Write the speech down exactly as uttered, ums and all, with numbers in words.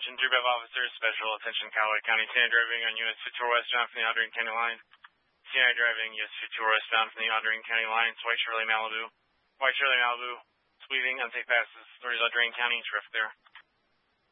attention, three Bev officers, special attention, Callaway County, C I driving on U S fifty-four westbound from the Audrain County line. C I driving U S fifty-four westbound from the Audrain County line. It's White Shirley Malibu. White Shirley Malibu. It's weaving, unsafe passes. Authorities Audrain County. Traffic there.